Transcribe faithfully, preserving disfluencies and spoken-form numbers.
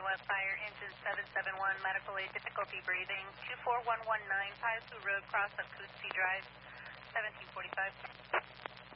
West Fire, engine seven seven one, medical aid, difficulty breathing, two four one one nine, Paisu Road, cross of Cootsie Drive, seventeen forty-five.